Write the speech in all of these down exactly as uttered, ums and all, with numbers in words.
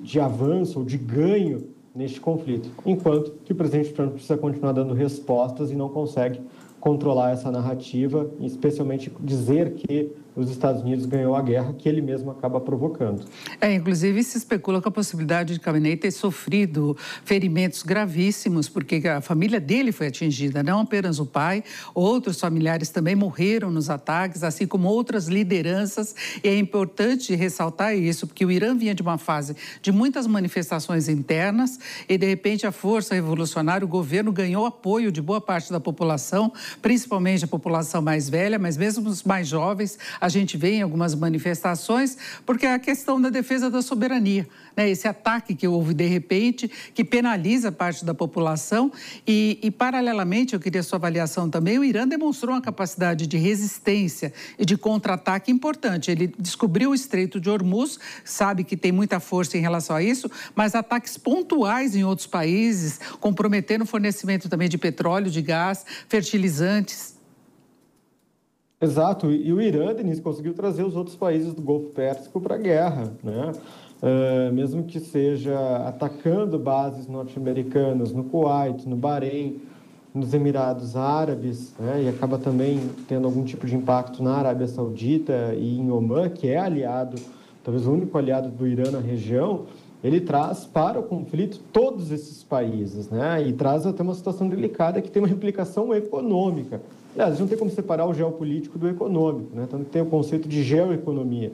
de avanço ou de ganho neste conflito, enquanto que o presidente Trump precisa continuar dando respostas e não consegue controlar essa narrativa, especialmente dizer que os Estados Unidos ganhou a guerra que ele mesmo acaba provocando. É, inclusive se especula com a possibilidade de Khamenei ter sofrido ferimentos gravíssimos, porque a família dele foi atingida, não apenas o pai, outros familiares também morreram nos ataques, assim como outras lideranças, e é importante ressaltar isso, porque o Irã vinha de uma fase de muitas manifestações internas e, de repente, a força revolucionária, o governo ganhou apoio de boa parte da população, principalmente a população mais velha, mas mesmo os mais jovens, a gente vê em algumas manifestações, porque é a questão da defesa da soberania, né? Esse ataque que houve de repente, que penaliza parte da população e, e, paralelamente, eu queria sua avaliação também, o Irã demonstrou uma capacidade de resistência e de contra-ataque importante. Ele descobriu o Estreito de Hormuz, sabe que tem muita força em relação a isso, mas ataques pontuais em outros países, comprometendo o fornecimento também de petróleo, de gás, fertilizantes. Exato, e o Irã, Denise, conseguiu trazer os outros países do Golfo Pérsico para a guerra, né? Uh, mesmo que seja atacando bases norte-americanas no Kuwait, no Bahrein, nos Emirados Árabes, né? E acaba também tendo algum tipo de impacto na Arábia Saudita e em Omã, que é aliado, talvez o único aliado do Irã na região. Ele traz para o conflito todos esses países, né? E traz até uma situação delicada que tem uma implicação econômica. Aliás, não tem como separar o geopolítico do econômico, né? Tanto que tem o conceito de geoeconomia.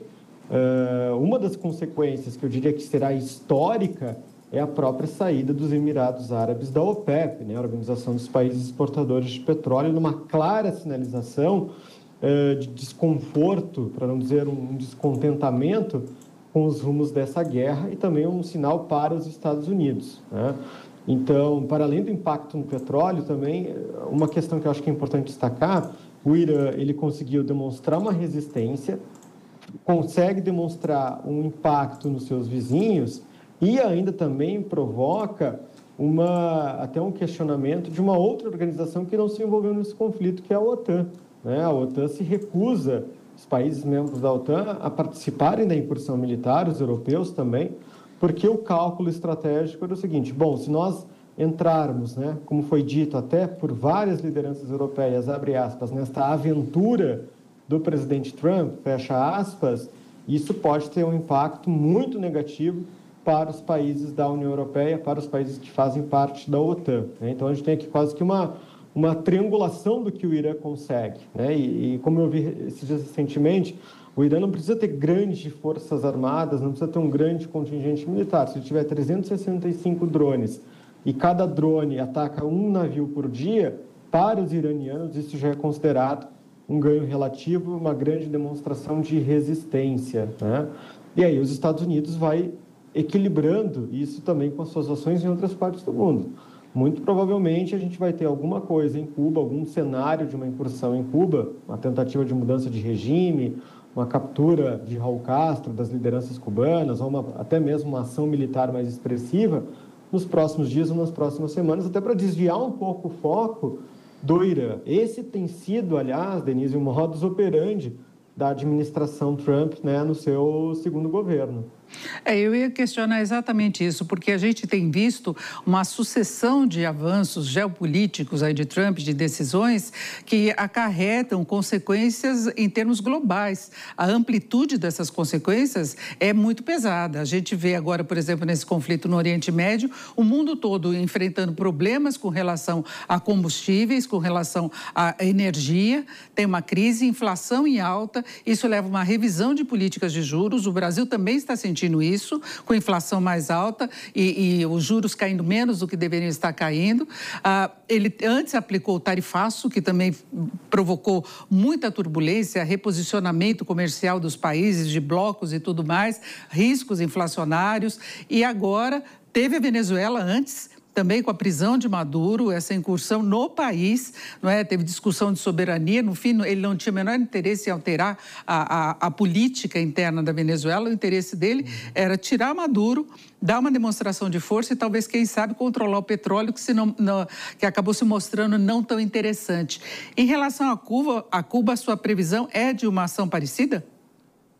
Uh, uma das consequências que eu diria que será histórica é a própria saída dos Emirados Árabes da OPEP, né? A Organização dos Países Exportadores de Petróleo, numa clara sinalização uh, de desconforto, para não dizer um descontentamento, com os rumos dessa guerra e também um sinal para os Estados Unidos, né? Então, para além do impacto no petróleo, também, uma questão que eu acho que é importante destacar, o Irã, ele conseguiu demonstrar uma resistência, consegue demonstrar um impacto nos seus vizinhos e ainda também provoca uma, até um questionamento de uma outra organização que não se envolveu nesse conflito, que é a OTAN, né? A OTAN se recusa, os países membros da OTAN, a participarem da incursão militar, os europeus também, porque o cálculo estratégico era o seguinte: bom, se nós entrarmos, né, como foi dito até por várias lideranças europeias, abre aspas, nesta aventura do presidente Trump, fecha aspas, isso pode ter um impacto muito negativo para os países da União Europeia, para os países que fazem parte da OTAN, né? Então, a gente tem aqui quase que uma, uma triangulação do que o Irã consegue, né? E, e como eu vi esses dias recentemente, o Irã não precisa ter grandes forças armadas, não precisa ter um grande contingente militar. Se ele tiver trezentos e sessenta e cinco drones e cada drone ataca um navio por dia, para os iranianos isso já é considerado um ganho relativo, uma grande demonstração de resistência, né? E aí os Estados Unidos vai equilibrando isso também com as suas ações em outras partes do mundo. Muito provavelmente a gente vai ter alguma coisa em Cuba, algum cenário de uma incursão em Cuba, uma tentativa de mudança de regime, uma captura de Raul Castro, das lideranças cubanas, ou uma, até mesmo uma ação militar mais expressiva nos próximos dias ou nas próximas semanas, até para desviar um pouco o foco do Irã. Esse tem sido, aliás, Denise, o modus operandi da administração Trump, né, no seu segundo governo. É, eu ia questionar exatamente isso, porque a gente tem visto uma sucessão de avanços geopolíticos aí de Trump, de decisões, que acarretam consequências em termos globais. A amplitude dessas consequências é muito pesada. A gente vê agora, por exemplo, nesse conflito no Oriente Médio, o mundo todo enfrentando problemas com relação a combustíveis, com relação à energia, tem uma crise, inflação em alta, isso leva a uma revisão de políticas de juros. O Brasil também está sentindo isso, com inflação mais alta e, e os juros caindo menos do que deveriam estar caindo. Ah, ele antes aplicou o tarifaço, que também provocou muita turbulência, reposicionamento comercial dos países, de blocos e tudo mais, riscos inflacionários. E agora teve a Venezuela antes, também com a prisão de Maduro, essa incursão no país, não é? Teve discussão de soberania, no fim ele não tinha o menor interesse em alterar a, a, a política interna da Venezuela, o interesse dele era tirar Maduro, dar uma demonstração de força e talvez, quem sabe, controlar o petróleo, que, se não, não, que acabou se mostrando não tão interessante. Em relação a Cuba, a Cuba, a sua previsão é de uma ação parecida?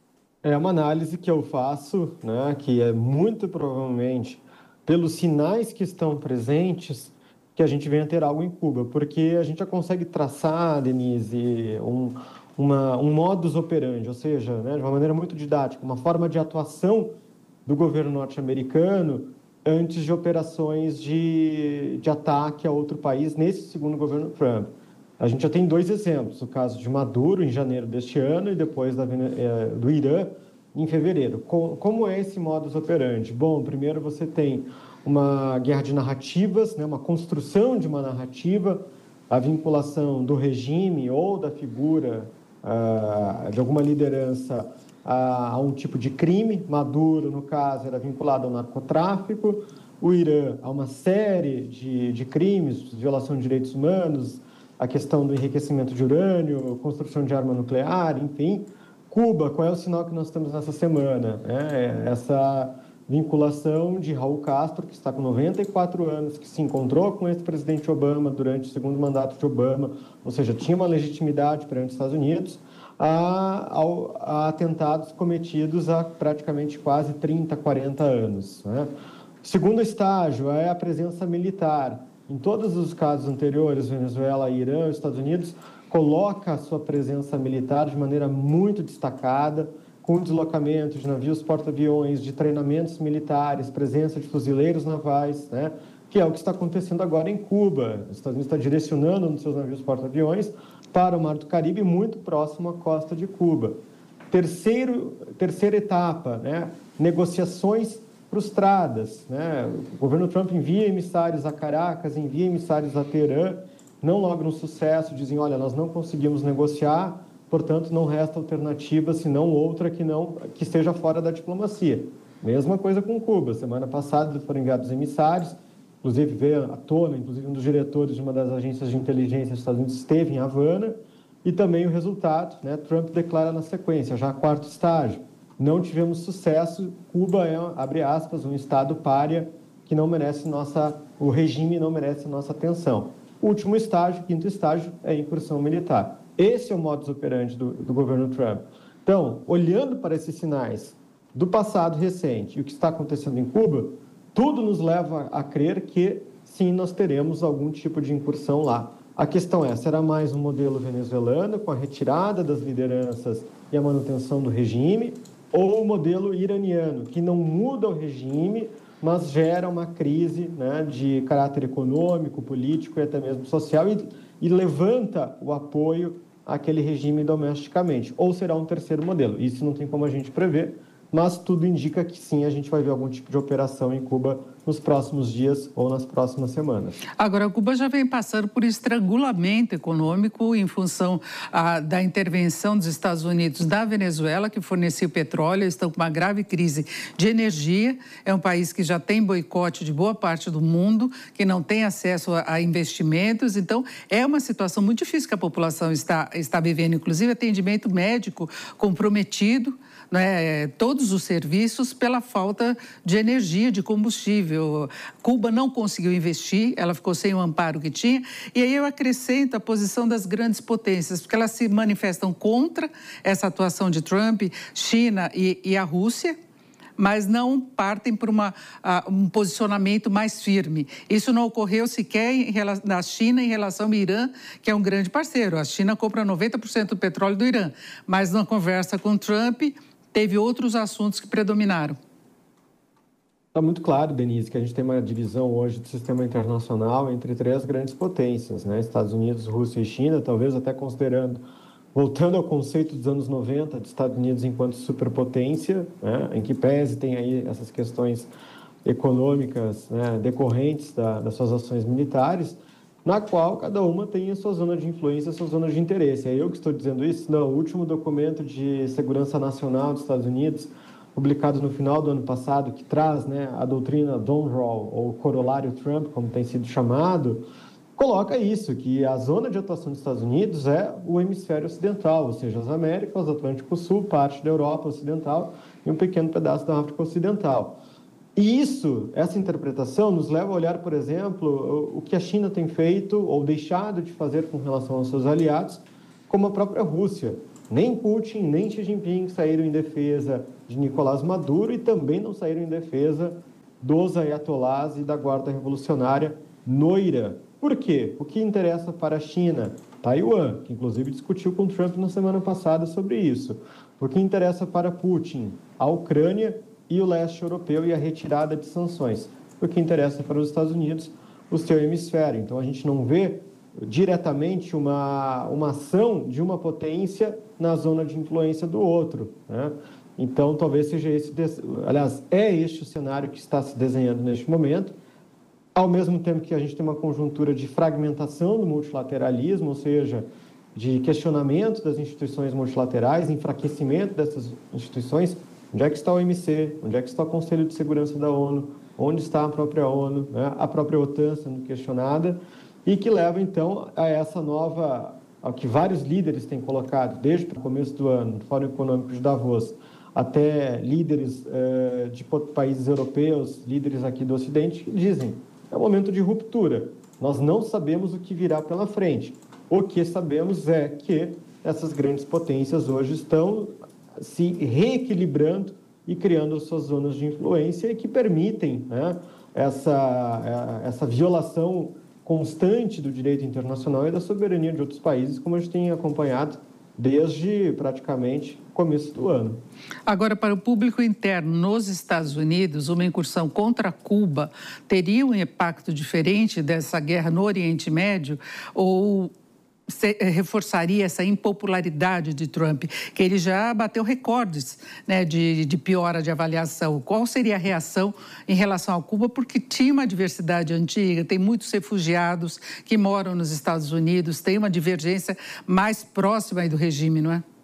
É uma análise que eu faço, né, que é muito provavelmente pelos sinais que estão presentes que a gente venha ter algo em Cuba, porque a gente já consegue traçar, Denise, um, uma, um modus operandi, ou seja, né, de uma maneira muito didática, uma forma de atuação do governo norte-americano antes de operações de, de ataque a outro país nesse segundo governo Trump. A gente já tem dois exemplos, o caso de Maduro, em janeiro deste ano, e depois da, é, do Irã, em fevereiro. Como é esse modus operandi? Bom, primeiro você tem uma guerra de narrativas, né, uma construção de uma narrativa, a vinculação do regime ou da figura uh, de alguma liderança a, a um tipo de crime. Maduro, no caso, era vinculado ao narcotráfico, o Irã a uma série de, de crimes, violação de direitos humanos, a questão do enriquecimento de urânio, construção de arma nuclear, enfim. Cuba, qual é o sinal que nós temos nessa semana? É essa vinculação de Raul Castro, que está com noventa e quatro anos, que se encontrou com o ex-presidente Obama durante o segundo mandato de Obama, ou seja, tinha uma legitimidade perante os Estados Unidos, a, a, a atentados cometidos há praticamente quase trinta, quarenta anos. Né? Segundo estágio é a presença militar. Em todos os casos anteriores, Venezuela, Irã, Estados Unidos, coloca a sua presença militar de maneira muito destacada, com deslocamento de navios porta-aviões, de treinamentos militares, presença de fuzileiros navais, né? Que é o que está acontecendo agora em Cuba. Os Estados Unidos está direcionando nos seus navios porta-aviões para o Mar do Caribe, muito próximo à costa de Cuba. Terceiro, terceira etapa, né? Negociações frustradas, né? O governo Trump envia emissários a Caracas, envia emissários a Teherã, não logram sucesso, dizem, olha, nós não conseguimos negociar, portanto, não resta alternativa senão outra que, não, que esteja fora da diplomacia. Mesma coisa com Cuba. Semana passada foram enviados emissários, inclusive veio à tona, inclusive um dos diretores de uma das agências de inteligência dos Estados Unidos esteve em Havana, e também o resultado, né? Trump declara na sequência, já quarto estágio, não tivemos sucesso, Cuba é, abre aspas, um estado pária que não merece nossa, o regime não merece nossa atenção. Último estágio, quinto estágio, é a incursão militar. Esse é o modus operandi do, do governo Trump. Então, olhando para esses sinais do passado recente e o que está acontecendo em Cuba, tudo nos leva a crer que, sim, nós teremos algum tipo de incursão lá. A questão é, será mais um modelo venezuelano, com a retirada das lideranças e a manutenção do regime, ou o modelo iraniano, que não muda o regime, mas gera uma crise, né, de caráter econômico, político e até mesmo social e, e levanta o apoio àquele regime domesticamente. Ou será um terceiro modelo. Isso não tem como a gente prever, mas tudo indica que sim, a gente vai ver algum tipo de operação em Cuba nos próximos dias ou nas próximas semanas. Agora, Cuba já vem passando por estrangulamento econômico em função ah, da intervenção dos Estados Unidos da Venezuela, que fornecia petróleo, estão com uma grave crise de energia. É um país que já tem boicote de boa parte do mundo, que não tem acesso a, a investimentos. Então, é uma situação muito difícil que a população está, está vivendo, inclusive atendimento médico comprometido, né, todos os serviços pela falta de energia, de combustível. Cuba não conseguiu investir, ela ficou sem o amparo que tinha. E aí eu acrescento a posição das grandes potências, porque elas se manifestam contra essa atuação de Trump, China e, e a Rússia, mas não partem para uma, uh, um posicionamento mais firme. Isso não ocorreu sequer em, na China em relação ao Irã, que é um grande parceiro. A China compra noventa por cento do petróleo do Irã, mas na conversa com Trump teve outros assuntos que predominaram. Está muito claro, Denise, que a gente tem uma divisão hoje do sistema internacional entre três grandes potências, né? Estados Unidos, Rússia e China, talvez até considerando, voltando ao conceito dos anos noventa, dos Estados Unidos enquanto superpotência, né? Em que pese tem aí essas questões econômicas, né, decorrentes da, das suas ações militares, na qual cada uma tem a sua zona de influência, a sua zona de interesse. É eu que estou dizendo isso? Não, o último documento de segurança nacional dos Estados Unidos, publicado no final do ano passado, que traz, né, a doutrina Donroe, ou corolário Trump, como tem sido chamado, coloca isso, que a zona de atuação dos Estados Unidos é o hemisfério ocidental, ou seja, as Américas, o Atlântico Sul, parte da Europa Ocidental e um pequeno pedaço da África Ocidental. E isso, essa interpretação, nos leva a olhar, por exemplo, o que a China tem feito ou deixado de fazer com relação aos seus aliados, como a própria Rússia. Nem Putin, nem Xi Jinping saíram em defesa de Nicolás Maduro e também não saíram em defesa dos ayatolás e da Guarda Revolucionária no Irã. Por quê? O que interessa para a China? Taiwan, que inclusive discutiu com Trump na semana passada sobre isso. O que interessa para Putin? A Ucrânia e o leste europeu e a retirada de sanções. O que interessa para os Estados Unidos? O seu hemisfério. Então, a gente não vê diretamente uma, uma ação de uma potência na zona de influência do outro, né? Então, talvez seja esse, aliás, é este o cenário que está se desenhando neste momento, ao mesmo tempo que a gente tem uma conjuntura de fragmentação do multilateralismo, ou seja, de questionamento das instituições multilaterais, enfraquecimento dessas instituições. Onde é que está o O M C? Onde é que está o Conselho de Segurança da ONU? Onde está a própria ONU? Né? A própria OTAN sendo questionada, e que leva, então, a essa nova, ao que vários líderes têm colocado, desde o começo do ano, no Fórum Econômico de Davos, até líderes eh, de países europeus, líderes aqui do Ocidente, que dizem: é um momento de ruptura. Nós não sabemos o que virá pela frente. O que sabemos é que essas grandes potências hoje estão se reequilibrando e criando suas zonas de influência e que permitem, né, essa, essa violação constante do direito internacional e da soberania de outros países, como a gente tem acompanhado desde praticamente o começo do ano. Agora, para o público interno nos Estados Unidos, uma incursão contra Cuba teria um impacto diferente dessa guerra no Oriente Médio, ou reforçaria essa impopularidade de Trump, que ele já bateu recordes, né, de, de piora de avaliação? Qual seria a reação em relação a Cuba? Porque tinha uma diversidade antiga, tem muitos refugiados que moram nos Estados Unidos, tem uma divergência mais próxima aí do regime, não é?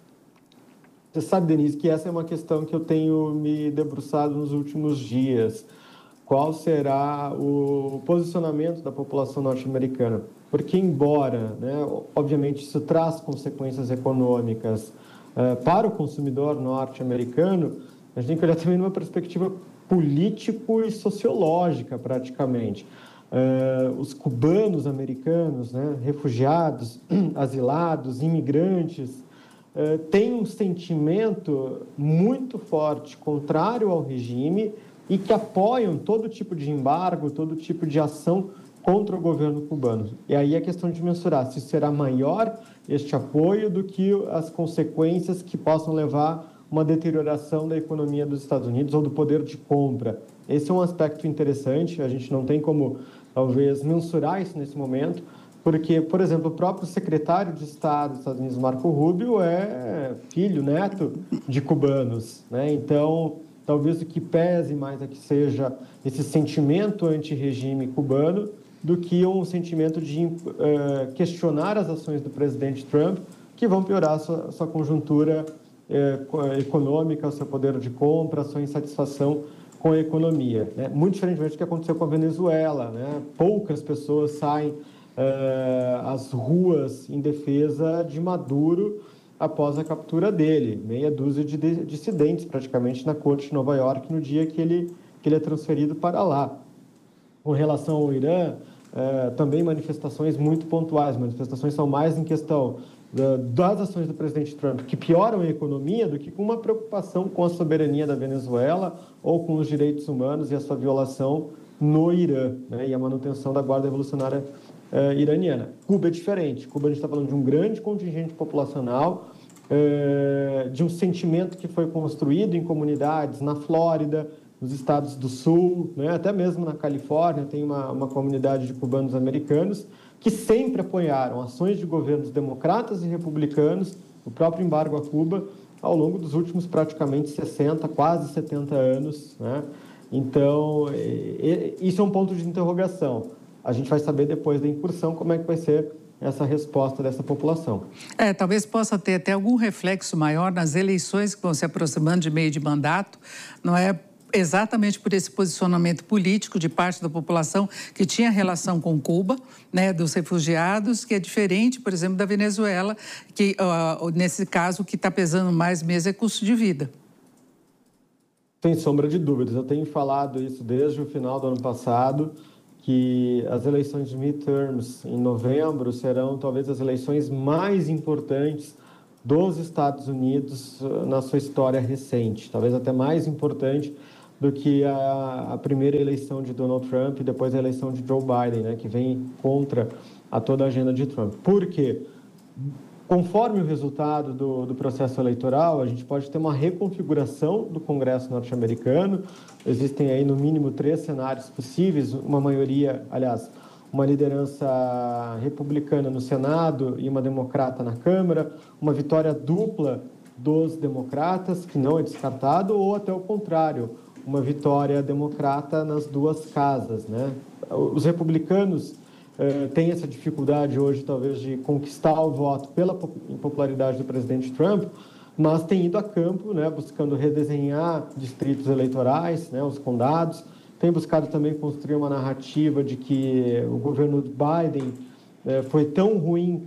Você sabe, Denise, que essa é uma questão que eu tenho me debruçado nos últimos dias. Qual será o posicionamento da população norte-americana? Porque, embora, né, obviamente, isso traz consequências econômicas uh, para o consumidor norte-americano, a gente tem que olhar também numa perspectiva político e sociológica, praticamente. Uh, os cubanos americanos, né, refugiados, asilados, imigrantes, uh, têm um sentimento muito forte contrário ao regime e que apoiam todo tipo de embargo, todo tipo de ação contra o governo cubano. E aí é questão de mensurar se será maior este apoio do que as consequências que possam levar uma deterioração da economia dos Estados Unidos ou do poder de compra. Esse é um aspecto interessante, a gente não tem como, talvez, mensurar isso nesse momento, porque, por exemplo, o próprio secretário de Estado dos Estados Unidos, Marco Rubio, é filho, neto de cubanos, né? Então, talvez o que pese mais é que seja esse sentimento anti-regime cubano do que um sentimento de uh, questionar as ações do presidente Trump, que vão piorar a sua, a sua conjuntura uh, econômica, o seu poder de compra, a sua insatisfação com a economia, né? Muito diferentemente do que aconteceu com a Venezuela, né? Poucas pessoas saem uh, às ruas em defesa de Maduro após a captura dele. Meia dúzia de dissidentes, praticamente, na corte de Nova York, no dia que ele, que ele é transferido para lá. Com relação ao Irã, eh, também manifestações muito pontuais. Manifestações são mais em questão uh, das ações do presidente Trump, que pioram a economia, do que com uma preocupação com a soberania da Venezuela ou com os direitos humanos e a sua violação no Irã, né, e a manutenção da Guarda Revolucionária uh, iraniana. Cuba é diferente. Cuba, a gente está falando de um grande contingente populacional, uh, de um sentimento que foi construído em comunidades na Flórida, nos estados do Sul, né? Até mesmo na Califórnia, tem uma, uma comunidade de cubanos americanos que sempre apoiaram ações de governos democratas e republicanos, o próprio embargo a Cuba, ao longo dos últimos praticamente sessenta, quase setenta anos, né? Então, isso é um ponto de interrogação. A gente vai saber depois da incursão como é que vai ser essa resposta dessa população. É, talvez possa ter até algum reflexo maior nas eleições que vão se aproximando de meio de mandato, não é? Exatamente por esse posicionamento político de parte da população que tinha relação com Cuba, né, dos refugiados, que é diferente, por exemplo, da Venezuela, que uh, nesse caso o que está pesando mais mesmo é custo de vida. Sem sombra de dúvidas. Eu tenho falado isso desde o final do ano passado, que as eleições de midterms em novembro serão talvez as eleições mais importantes dos Estados Unidos na sua história recente, talvez até mais importante do que a, a primeira eleição de Donald Trump e depois a eleição de Joe Biden, né, que vem contra a toda a agenda de Trump. Por quê? Conforme o resultado do, do processo eleitoral, a gente pode ter uma reconfiguração do Congresso norte-americano. Existem aí, no mínimo, três cenários possíveis, uma maioria, aliás, uma liderança republicana no Senado e uma democrata na Câmara, uma vitória dupla dos democratas, que não é descartado, ou até o contrário, uma vitória democrata nas duas casas, né? Os republicanos eh, têm essa dificuldade hoje, talvez, de conquistar o voto pela impopularidade do presidente Trump, mas têm ido a campo, né, buscando redesenhar distritos eleitorais, né, os condados, tem buscado também construir uma narrativa de que o governo Biden eh, foi tão ruim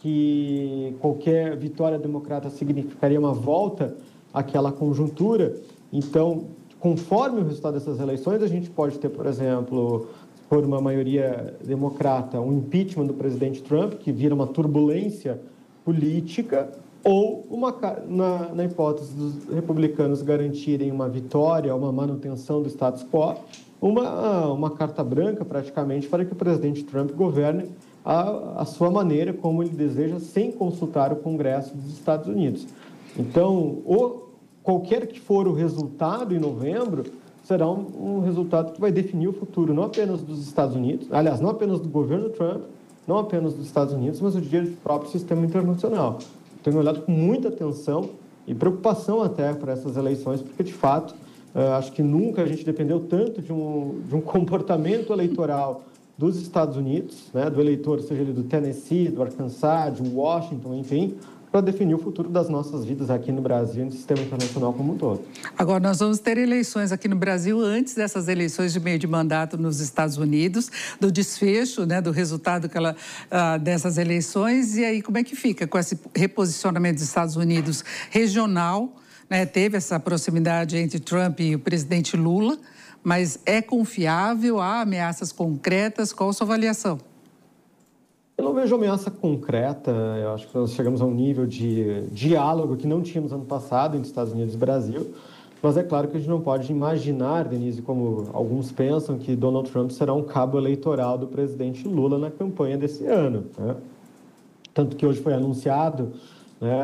que qualquer vitória democrata significaria uma volta àquela conjuntura. Então, conforme o resultado dessas eleições, a gente pode ter, por exemplo, por uma maioria democrata, um impeachment do presidente Trump, que vira uma turbulência política, ou, uma, na, na hipótese dos republicanos garantirem uma vitória, uma manutenção do status quo, uma, uma carta branca, praticamente, para que o presidente Trump governe a, a sua maneira, como ele deseja, sem consultar o Congresso dos Estados Unidos. Então, o qualquer que for o resultado em novembro, será um, um resultado que vai definir o futuro, não apenas dos Estados Unidos, aliás, não apenas do governo Trump, não apenas dos Estados Unidos, mas o do próprio sistema internacional. Tenho olhado com muita atenção e preocupação até para essas eleições, porque, de fato, acho que nunca a gente dependeu tanto de um, de um comportamento eleitoral dos Estados Unidos, né, do eleitor, seja ele do Tennessee, do Arkansas, de Washington, enfim, para definir o futuro das nossas vidas aqui no Brasil e no sistema internacional como um todo. Agora, nós vamos ter eleições aqui no Brasil antes dessas eleições de meio de mandato nos Estados Unidos, do desfecho, né, do resultado que ela, uh, dessas eleições. E aí, como é que fica com esse reposicionamento dos Estados Unidos regional? Né, teve essa proximidade entre Trump e o presidente Lula, mas é confiável? Há ameaças concretas? Qual a sua avaliação? Eu não vejo ameaça concreta. Eu acho que nós chegamos a um nível de diálogo que não tínhamos ano passado entre Estados Unidos e Brasil. Mas é claro que a gente não pode imaginar, Denise, como alguns pensam, que Donald Trump será um cabo eleitoral do presidente Lula na campanha desse ano, né? Tanto que hoje foi anunciado, né,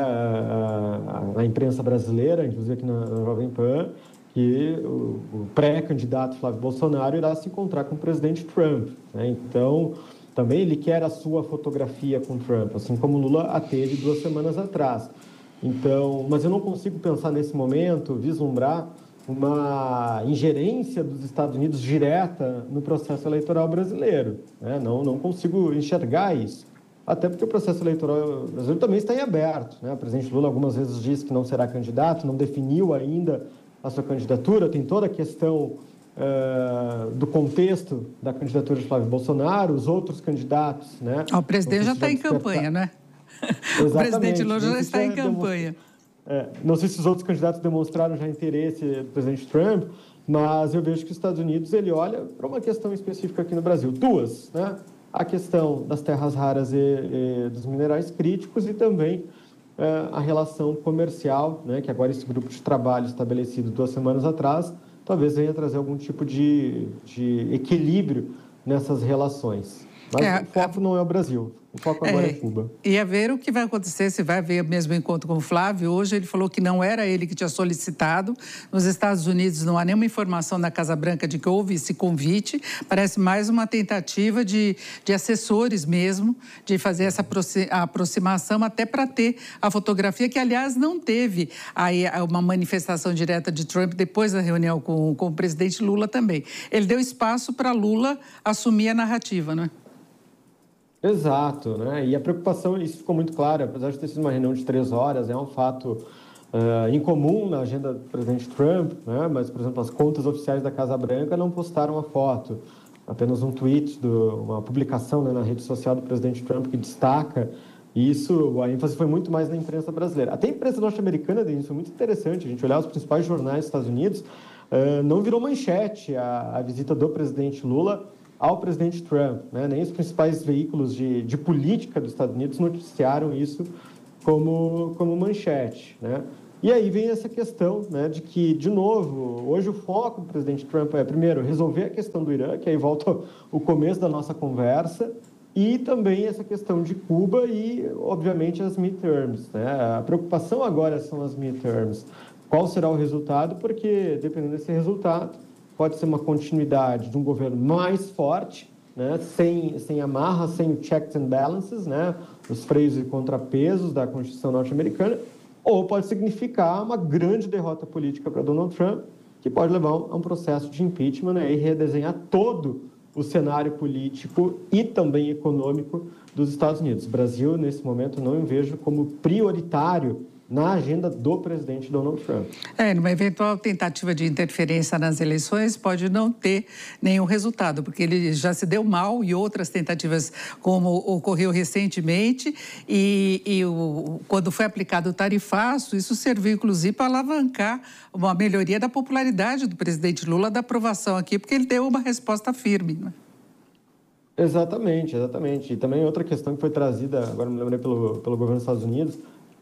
na imprensa brasileira, inclusive aqui na, na Jovem Pan, que o, o pré-candidato Flávio Bolsonaro irá se encontrar com o presidente Trump, né? Então, também ele quer a sua fotografia com Trump, assim como Lula a teve duas semanas atrás. Então, mas eu não consigo pensar nesse momento, vislumbrar uma ingerência dos Estados Unidos direta no processo eleitoral brasileiro, né? Não, não consigo enxergar isso. Até porque o processo eleitoral brasileiro também está em aberto, né? O presidente Lula algumas vezes disse que não será candidato, não definiu ainda a sua candidatura, tem toda a questão Uh, do contexto da candidatura de Flávio Bolsonaro, os outros candidatos, né? O presidente já está em campanha, né? O presidente Lula já está em campanha. É, não sei se os outros candidatos demonstraram já interesse do presidente Trump, mas eu vejo que os Estados Unidos, ele olha para uma questão específica aqui no Brasil. Duas, né? A questão das terras raras e, e dos minerais críticos e também uh, a relação comercial, né? Que agora esse grupo de trabalho estabelecido duas semanas atrás talvez venha trazer algum tipo de, de equilíbrio nessas relações. Mas é, o foco não é o Brasil, o foco agora é, é Cuba. E a ver o que vai acontecer, se vai haver o mesmo encontro com o Flávio. Hoje ele falou que não era ele que tinha solicitado. Nos Estados Unidos não há nenhuma informação da Casa Branca de que houve esse convite. Parece mais uma tentativa de, de assessores mesmo, de fazer essa aproximação até para ter a fotografia, que aliás não teve aí uma manifestação direta de Trump depois da reunião com, com o presidente Lula também. Ele deu espaço para Lula assumir a narrativa, não é? Exato, né? E a preocupação, isso ficou muito claro, apesar de ter sido uma reunião de três horas, é um fato uh, incomum na agenda do presidente Trump, né? Mas, por exemplo, as contas oficiais da Casa Branca não postaram a foto, apenas um tweet, do, uma publicação, né, na rede social do presidente Trump que destaca isso. A ênfase foi muito mais na imprensa brasileira. Até a imprensa norte-americana, isso foi muito interessante, a gente olhar os principais jornais dos Estados Unidos, uh, não virou manchete a, a visita do presidente Lula ao presidente Trump, né? Nem os principais veículos de, de política dos Estados Unidos noticiaram isso como, como manchete, né? E aí vem essa questão, né, de que, de novo, hoje o foco do presidente Trump é, primeiro, resolver a questão do Irã, que aí volta o começo da nossa conversa, e também essa questão de Cuba e, obviamente, as midterms, né? A preocupação agora são as midterms. Qual será o resultado? Porque, dependendo desse resultado, pode ser uma continuidade de um governo mais forte, né? sem, sem amarra, sem checks and balances, né? Os freios e contrapesos da Constituição norte-americana, ou pode significar uma grande derrota política para Donald Trump, que pode levar a um processo de impeachment, né? E redesenhar todo o cenário político e também econômico dos Estados Unidos. O Brasil, nesse momento, não vejo como prioritário na agenda do presidente Donald Trump. É, numa eventual tentativa de interferência nas eleições, pode não ter nenhum resultado, porque ele já se deu mal e outras tentativas, como ocorreu recentemente, e, e o, quando foi aplicado o tarifaço, isso serviu, inclusive, para alavancar uma melhoria da popularidade do presidente Lula, da aprovação aqui, porque ele deu uma resposta firme, né? Exatamente, exatamente. E também outra questão que foi trazida, agora me lembrei pelo, pelo governo dos Estados Unidos,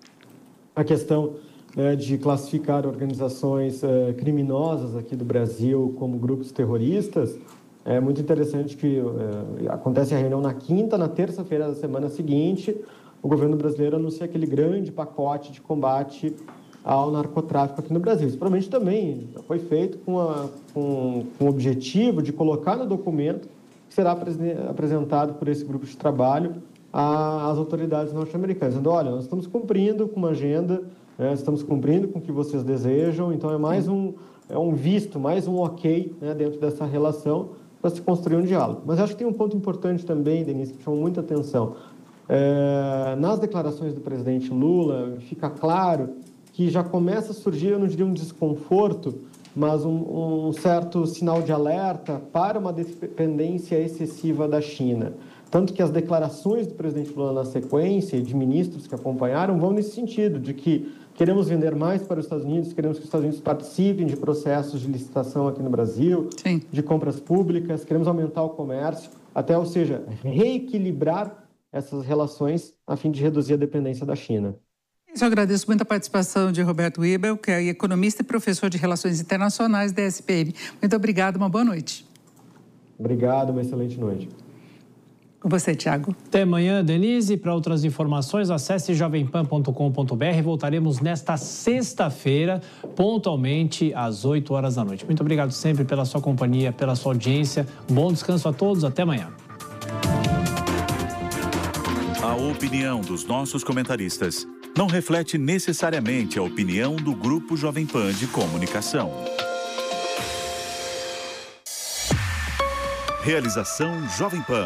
a questão, né, de classificar organizações eh, criminosas aqui do Brasil como grupos terroristas. É muito interessante que eh, acontece a reunião na quinta, na terça-feira da semana seguinte, o governo brasileiro anuncia aquele grande pacote de combate ao narcotráfico aqui no Brasil. Isso provavelmente também foi feito com, a, com, com o objetivo de colocar no documento que será apresentado por esse grupo de trabalho às autoridades norte-americanas, dizendo, olha, nós estamos cumprindo com uma agenda, né, estamos cumprindo com o que vocês desejam, então é mais um, é um visto, mais um ok, né, dentro dessa relação para se construir um diálogo. Mas acho que tem um ponto importante também, Denise, que chamou muita atenção. É, nas declarações do presidente Lula, fica claro que já começa a surgir, eu não diria um desconforto, mas um, um certo sinal de alerta para uma dependência excessiva da China. Tanto que as declarações do presidente Lula na sequência e de ministros que acompanharam vão nesse sentido, de que queremos vender mais para os Estados Unidos, queremos que os Estados Unidos participem de processos de licitação aqui no Brasil, Sim. de compras públicas, queremos aumentar o comércio, até, ou seja, reequilibrar essas relações a fim de reduzir a dependência da China. Eu agradeço muito a participação de Roberto Wibel, que é economista e professor de Relações Internacionais da S P M. Muito obrigado, uma boa noite. Obrigado, uma excelente noite. Com você, Tiago. Até amanhã, Denise. Para outras informações, acesse jovem pan ponto com ponto b r. Voltaremos nesta sexta-feira, pontualmente às oito horas da noite. Muito obrigado sempre pela sua companhia, pela sua audiência. Bom descanso a todos. Até amanhã. A opinião dos nossos comentaristas não reflete necessariamente a opinião do Grupo Jovem Pan de Comunicação. Realização Jovem Pan.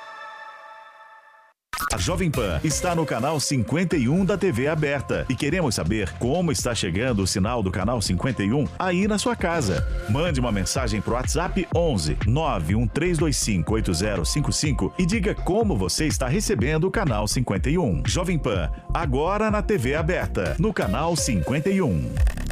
A Jovem Pan está no canal cinquenta e um da T V aberta e queremos saber como está chegando o sinal do canal cinquenta e um aí na sua casa. Mande uma mensagem para o WhatsApp onze nove um três dois cinco oito zero cinco cinco e diga como você está recebendo o canal cinquenta e um. Jovem Pan, agora na T V aberta, no canal cinquenta e um.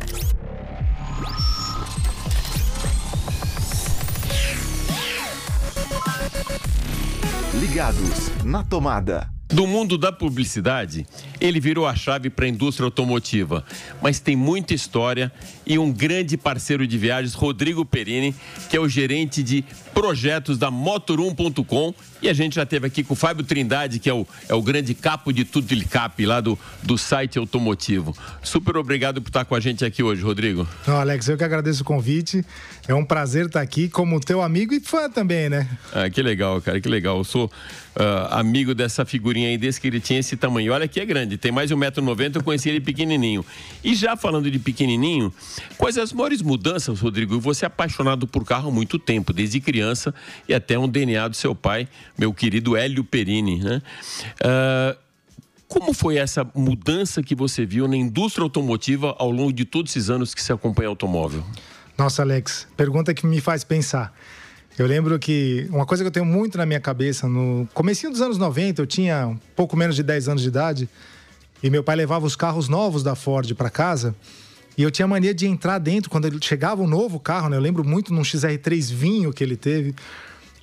Ligados na tomada. Do mundo da publicidade, ele virou a chave para a indústria automotiva, mas tem muita história e um grande parceiro de viagens, Rodrigo Perini, que é o gerente de projetos da motor um ponto com, e a gente já teve aqui com o Fábio Trindade, que é o, é o grande capo de tudo ele cap lá do, do site automotivo. Super obrigado por estar com a gente aqui hoje, Rodrigo. Não, Alex, eu que agradeço o convite, é um prazer estar aqui como teu amigo e fã também, né? Ah, que legal, cara, que legal. Eu sou uh, amigo dessa figurinha aí, desde que ele tinha esse tamanho. Olha que é grande, tem mais de um metro e noventa, eu conheci ele pequenininho. E já falando de pequenininho, quais as maiores mudanças, Rodrigo? Você é apaixonado por carro há muito tempo, desde criança e até um D N A do seu pai, meu querido Hélio Perini, né? Uh, como foi essa mudança que você viu na indústria automotiva ao longo de todos esses anos que você acompanha automóvel? Nossa, Alex, pergunta que me faz pensar. Eu lembro que uma coisa que eu tenho muito na minha cabeça, no comecinho dos anos noventa, eu tinha um pouco menos de dez anos de idade, e meu pai levava os carros novos da Ford para casa, e eu tinha mania de entrar dentro, quando ele chegava um novo carro, né? Eu lembro muito num X R três vinho que ele teve,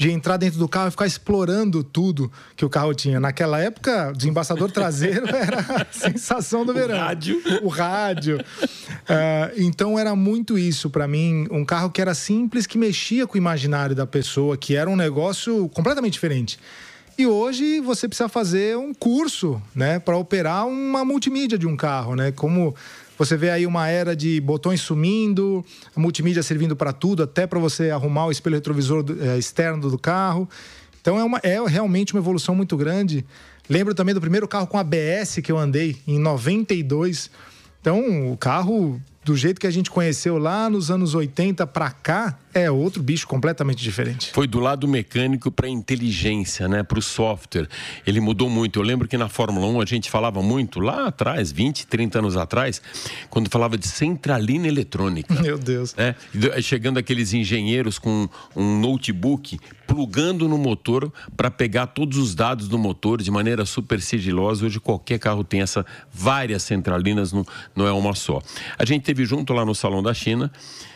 de entrar dentro do carro e ficar explorando tudo que o carro tinha. Naquela época, o desembaçador traseiro era a sensação do verão. O rádio. O rádio. Uh, então era muito isso para mim, um carro que era simples, que mexia com o imaginário da pessoa, que era um negócio completamente diferente. E hoje você precisa fazer um curso, né, para operar uma multimídia de um carro, né? Como você vê aí uma era de botões sumindo, a multimídia servindo para tudo, até para você arrumar o espelho retrovisor do, é, externo do carro. Então é, uma, é realmente uma evolução muito grande. Lembro também do primeiro carro com A B S que eu andei em noventa e dois. Então o carro, do jeito que a gente conheceu lá nos anos oitenta para cá, é outro bicho completamente diferente. Foi do lado mecânico para a inteligência, né? Para o software. Ele mudou muito. Eu lembro que na Fórmula um a gente falava muito, lá atrás, vinte, trinta anos atrás, quando falava de centralina eletrônica. Meu Deus. É, chegando aqueles engenheiros com um notebook, plugando no motor para pegar todos os dados do motor de maneira super sigilosa. Hoje qualquer carro tem essa várias centralinas, não, não é uma só. A gente teve junto lá no Salão da China.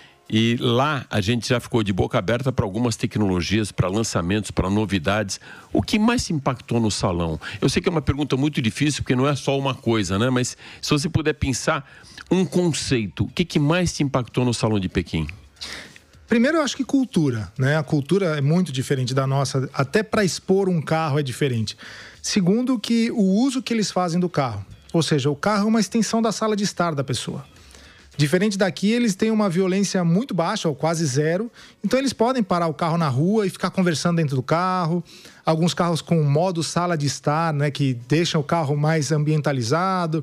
E lá a gente já ficou de boca aberta para algumas tecnologias, para lançamentos, para novidades. O que mais te impactou no salão? Eu sei que é uma pergunta muito difícil, porque não é só uma coisa, né? Mas se você puder pensar um conceito, o que, que mais te impactou no Salão de Pequim? Primeiro, eu acho que cultura, né? A cultura é muito diferente da nossa, até para expor um carro é diferente. Segundo, que o uso que eles fazem do carro. Ou seja, o carro é uma extensão da sala de estar da pessoa. Diferente daqui, eles têm uma violência muito baixa, ou quase zero. Então, eles podem parar o carro na rua e ficar conversando dentro do carro. Alguns carros com modo sala de estar, né, que deixam o carro mais ambientalizado.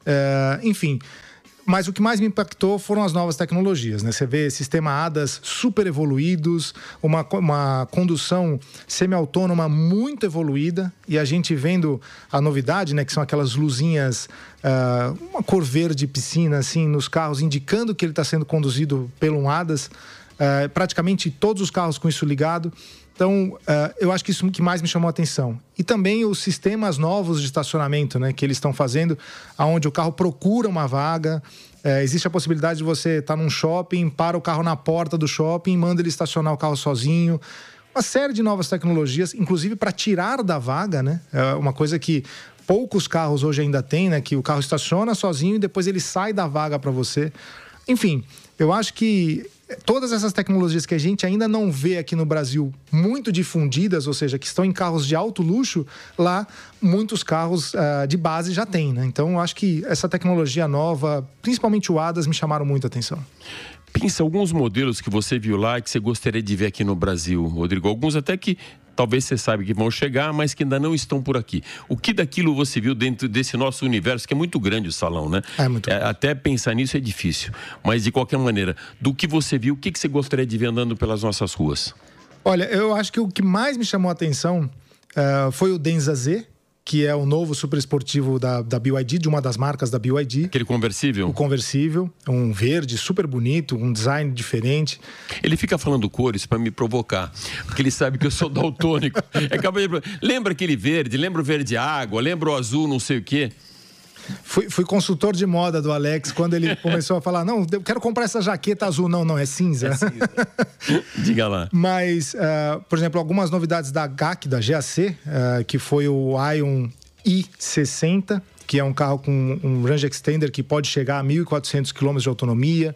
É, enfim. Mas o que mais me impactou foram as novas tecnologias, né? Você vê sistema A D A S super evoluídos, uma, uma condução semi-autônoma muito evoluída, e a gente vendo a novidade, né? Que são aquelas luzinhas, uh, uma cor verde piscina, assim, nos carros, indicando que ele está sendo conduzido pelo um A D A S. Uh, praticamente todos os carros com isso ligado. Então, uh, eu acho que isso que mais me chamou a atenção. E também os sistemas novos de estacionamento, né, que eles estão fazendo, onde o carro procura uma vaga. Uh, existe a possibilidade de você estar num shopping, para o carro na porta do shopping, manda ele estacionar o carro sozinho. Uma série de novas tecnologias, inclusive para tirar da vaga, né? É uma coisa que poucos carros hoje ainda têm, né? Que o carro estaciona sozinho e depois ele sai da vaga para você. Enfim, eu acho que todas essas tecnologias que a gente ainda não vê aqui no Brasil muito difundidas, ou seja, que estão em carros de alto luxo, lá muitos carros uh, de base já têm, né? Então, eu acho que essa tecnologia nova, principalmente o A D A S, me chamaram muito a atenção. Pensa alguns modelos que você viu lá e que você gostaria de ver aqui no Brasil, Rodrigo. Alguns até que talvez você saiba que vão chegar, mas que ainda não estão por aqui. O que daquilo você viu dentro desse nosso universo, que é muito grande o salão, né? É muito grande. É, até pensar nisso é difícil. Mas, de qualquer maneira, do que você viu, o que, que você gostaria de ver andando pelas nossas ruas? Olha, eu acho que o que mais me chamou a atenção uh, foi o Denza Z, que é o novo super esportivo da, da B Y D, de uma das marcas da B Y D. Aquele conversível? O conversível, um verde super bonito, um design diferente. Ele fica falando cores para me provocar, porque ele sabe que eu sou daltônico. É capaz de... Lembra aquele verde, lembra o verde água, lembra o azul não sei o quê? Fui, fui consultor de moda do Alex quando ele começou a falar, não, eu quero comprar essa jaqueta azul. Não, não, é cinza. É cinza. Diga lá. Mas, uh, por exemplo, algumas novidades da G A C, da G A C, uh, que foi o Ion i sessenta, que é um carro com um range extender que pode chegar a mil e quatrocentos quilômetros de autonomia.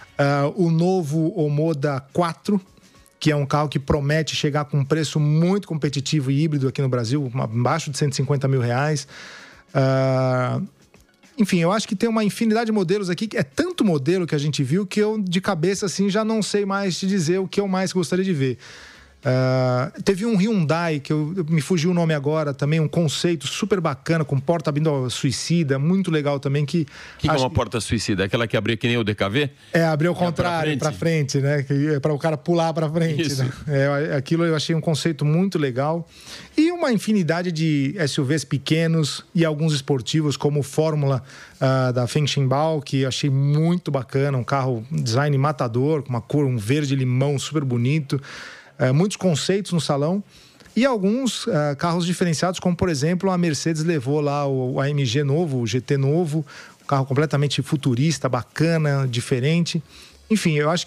Uh, o novo Omoda quatro, que é um carro que promete chegar com um preço muito competitivo e híbrido aqui no Brasil, abaixo de cento e cinquenta mil reais. Uh, enfim, eu acho que tem uma infinidade de modelos aqui, que é tanto modelo que a gente viu que eu, de cabeça, assim, já não sei mais te dizer o que eu mais gostaria de ver. Uh, teve um Hyundai, que eu, me fugiu o nome agora, também um conceito super bacana, com porta abrindo suicida, muito legal também. Que, que, que é uma porta suicida? Aquela que abria que nem o D K V? É, abrir ao contrário, pra frente, pra frente, né? É para o cara pular para frente. Né? É, aquilo eu achei um conceito muito legal. E uma infinidade de S U Vs pequenos e alguns esportivos, como o Fórmula uh, da Feng Xiaobao, que eu achei muito bacana, um carro design matador, com uma cor, um verde limão super bonito. Uh, muitos conceitos no salão e alguns uh, carros diferenciados, como por exemplo a Mercedes levou lá o, o A M G novo, o G T novo, um carro completamente futurista, bacana, diferente. Enfim, eu acho que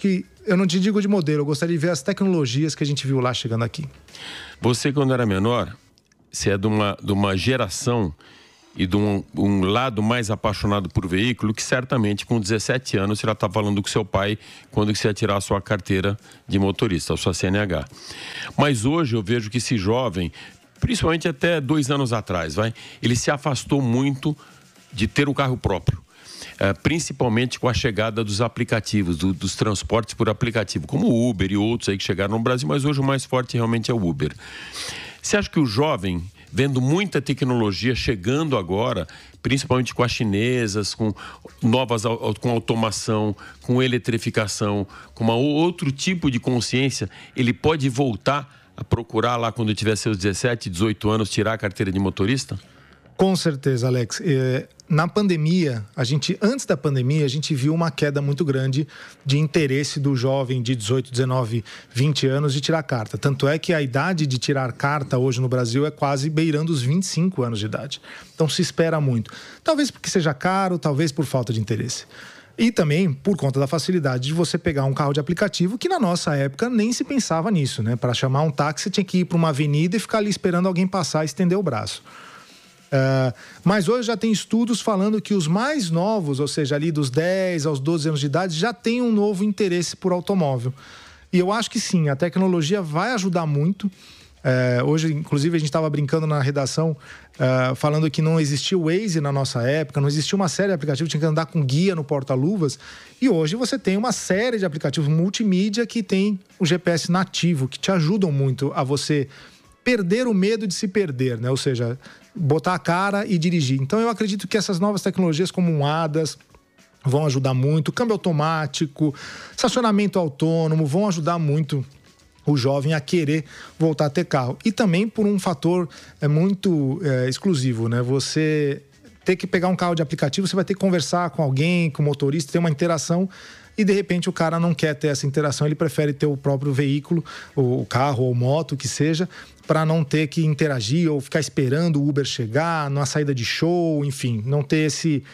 eu não te digo de modelo, eu gostaria de ver as tecnologias que a gente viu lá chegando aqui. Você, quando era menor, você é de uma, de uma geração e de um, um lado mais apaixonado por veículo, que certamente com dezessete anos você já está falando com seu pai quando você ia tirar a sua carteira de motorista, a sua C N H. Mas hoje eu vejo que esse jovem, principalmente até dois anos atrás, vai, ele se afastou muito de ter o carro próprio. É, principalmente com a chegada dos aplicativos, do, dos transportes por aplicativo, como o Uber e outros aí que chegaram no Brasil, mas hoje o mais forte realmente é o Uber. Você acha que o jovem, vendo muita tecnologia chegando agora, principalmente com as chinesas, com novas, com automação, com eletrificação, com uma, outro tipo de consciência, ele pode voltar a procurar lá quando tiver seus dezessete, dezoito anos, tirar a carteira de motorista? Com certeza, Alex. É, na pandemia, a gente, antes da pandemia, a gente viu uma queda muito grande de interesse do jovem de dezoito, dezenove, vinte anos de tirar carta. Tanto é que a idade de tirar carta hoje no Brasil é quase beirando os vinte e cinco anos de idade. Então se espera muito. Talvez porque seja caro, talvez por falta de interesse. E também por conta da facilidade de você pegar um carro de aplicativo, que na nossa época nem se pensava nisso, né? Para chamar um táxi, você tinha que ir para uma avenida e ficar ali esperando alguém passar e estender o braço. Uh, mas hoje já tem estudos falando que os mais novos, ou seja, ali dos dez aos doze anos de idade, já tem um novo interesse por automóvel. E eu acho que sim, a tecnologia vai ajudar muito. Uh, hoje, inclusive, a gente estava brincando na redação, uh, falando que não existia o Waze na nossa época, não existia uma série de aplicativos, tinha que andar com guia no porta-luvas. E hoje você tem uma série de aplicativos multimídia que tem o G P S nativo, que te ajudam muito a você perder o medo de se perder, né? Ou seja, botar a cara e dirigir. Então eu acredito que essas novas tecnologias como um A D A S vão ajudar muito, câmbio automático, estacionamento autônomo, vão ajudar muito o jovem a querer voltar a ter carro. E também por um fator é, muito é, exclusivo, né? Você ter que pegar um carro de aplicativo, você vai ter que conversar com alguém, com o motorista, ter uma interação. E de repente o cara não quer ter essa interação, ele prefere ter o próprio veículo, o carro ou moto, que seja, para não ter que interagir ou ficar esperando o Uber chegar, numa saída de show, enfim, não ter esse,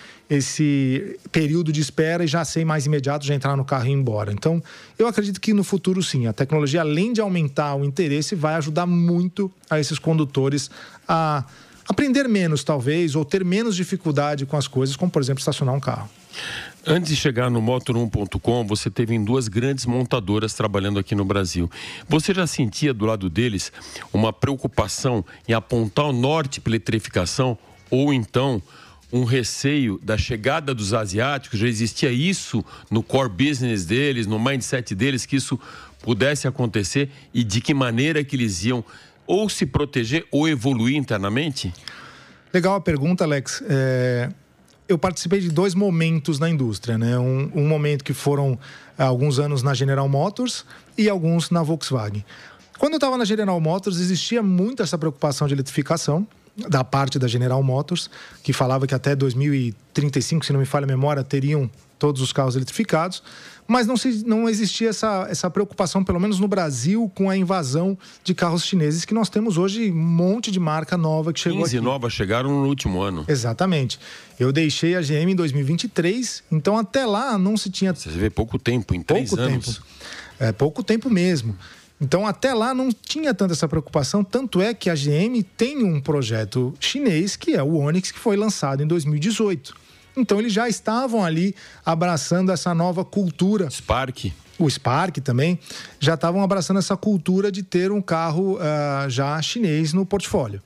esse período de espera e já ser mais imediato, já entrar no carro e ir embora. Então, eu acredito que no futuro, sim, a tecnologia, além de aumentar o interesse, vai ajudar muito a esses condutores a aprender menos, talvez, ou ter menos dificuldade com as coisas, como, por exemplo, estacionar um carro. Antes de chegar no motor um ponto com, você teve em duas grandes montadoras trabalhando aqui no Brasil. Você já sentia do lado deles uma preocupação em apontar o norte para a eletrificação ou então um receio da chegada dos asiáticos? Já existia isso no core business deles, no mindset deles, que isso pudesse acontecer e de que maneira que eles iam ou se proteger ou evoluir internamente? Legal a pergunta, Alex. É... Eu participei de dois momentos na indústria, né? Um, um momento que foram alguns anos na General Motors e alguns na Volkswagen. Quando eu estava na General Motors, existia muito essa preocupação de eletrificação da parte da General Motors, que falava que até dois mil e trinta e cinco, se não me falha a memória, teriam todos os carros eletrificados, mas não, se, não existia essa, essa preocupação, pelo menos no Brasil, com a invasão de carros chineses, que nós temos hoje um monte de marca nova que chegou aqui. quinze novas chegaram no último ano. Exatamente. Eu deixei a G M em dois mil e vinte e três, então até lá não se tinha... Você vê pouco tempo, em três pouco anos. Tempo. É, pouco tempo mesmo. Então, até lá não tinha tanta essa preocupação, tanto é que a G M tem um projeto chinês, que é o Onix, que foi lançado em dois mil e dezoito. Então, eles já estavam ali abraçando essa nova cultura. Spark. O Spark também. Já estavam abraçando essa cultura de ter um carro uh, já chinês no portfólio.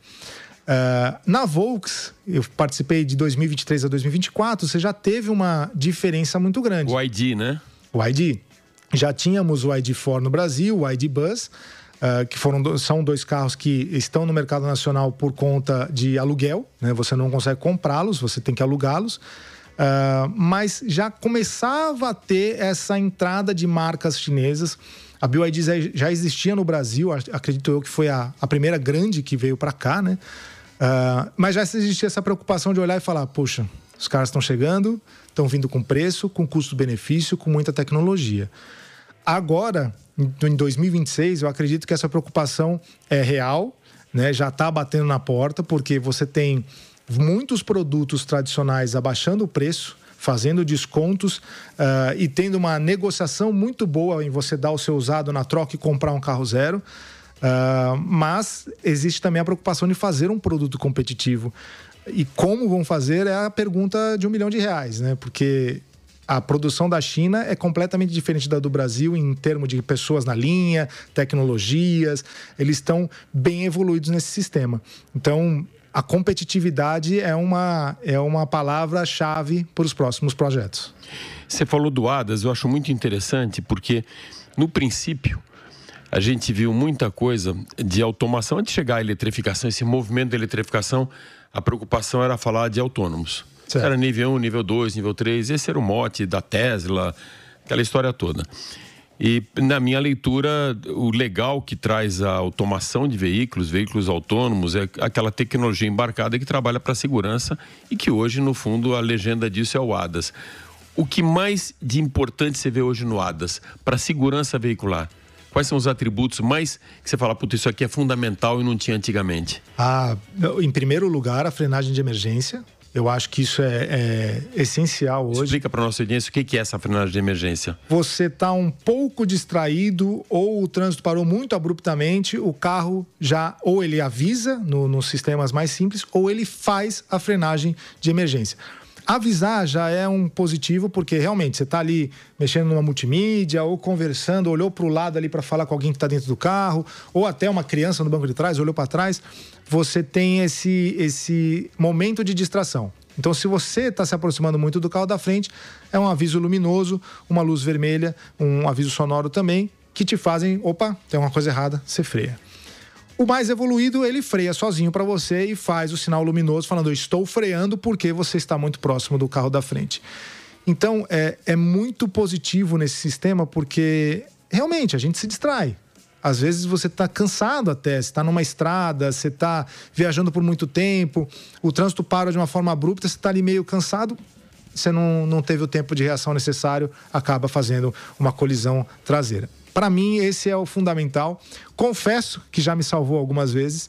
Uh, na Volks, eu participei de dois mil e vinte e três a dois mil e vinte e quatro, você já teve uma diferença muito grande. O I D, né? O I D. Já tínhamos o I D quatro no Brasil, o I D Buzz, uh, que foram, são dois carros que estão no mercado nacional por conta de aluguel, né? Você não consegue comprá-los, você tem que alugá-los. Uh, mas já começava a ter essa entrada de marcas chinesas. A B Y D já existia no Brasil, acredito eu que foi a, a primeira grande que veio para cá, né? Uh, mas já existia essa preocupação de olhar e falar, poxa, os caras estão chegando, estão vindo com preço, com custo-benefício, com muita tecnologia. Agora, em dois mil e vinte e seis, eu acredito que essa preocupação é real, né? Já está batendo na porta, porque você tem muitos produtos tradicionais abaixando o preço, fazendo descontos uh, e tendo uma negociação muito boa em você dar o seu usado na troca e comprar um carro zero. Uh, mas existe também a preocupação de fazer um produto competitivo. E como vão fazer é a pergunta de um milhão de reais, né? Porque a produção da China é completamente diferente da do Brasil em termos de pessoas na linha, tecnologias. Eles estão bem evoluídos nesse sistema. Então, a competitividade é uma, é uma palavra-chave para os próximos projetos. Você falou do ADAS, eu acho muito interessante, porque, no princípio, a gente viu muita coisa de automação. Antes de chegar à eletrificação, esse movimento da eletrificação, a preocupação era falar de autônomos. Certo. Era nível um, nível dois, nível três. Esse era o mote da Tesla, aquela história toda. E, na minha leitura, o legal que traz a automação de veículos, veículos autônomos, é aquela tecnologia embarcada que trabalha para a segurança e que hoje, no fundo, a legenda disso é o ADAS. O que mais de importante você vê hoje no ADAS para a segurança veicular? Quais são os atributos mais que você fala, puta, isso aqui é fundamental e não tinha antigamente? Ah, em primeiro lugar, a frenagem de emergência. Eu acho que isso é, é essencial hoje. Explica para a nossa audiência o que é essa frenagem de emergência. Você está um pouco distraído ou o trânsito parou muito abruptamente, o carro já ou ele avisa no, nos sistemas mais simples ou ele faz a frenagem de emergência. Avisar já é um positivo, porque realmente você está ali mexendo numa multimídia ou conversando, olhou para o lado ali para falar com alguém que está dentro do carro, ou até uma criança no banco de trás, olhou para trás, você tem esse, esse momento de distração. Então, se você está se aproximando muito do carro da frente, é um aviso luminoso, uma luz vermelha, um aviso sonoro também, que te fazem, opa, tem uma coisa errada, você freia. O mais evoluído, ele freia sozinho para você e faz o sinal luminoso falando, eu estou freando porque você está muito próximo do carro da frente. Então, é, é muito positivo nesse sistema porque, realmente, a gente se distrai. Às vezes você está cansado até, você está numa estrada, você está viajando por muito tempo, o trânsito para de uma forma abrupta, você está ali meio cansado, você não, não teve o tempo de reação necessário, acaba fazendo uma colisão traseira. Para mim, esse é o fundamental. Confesso que já me salvou algumas vezes.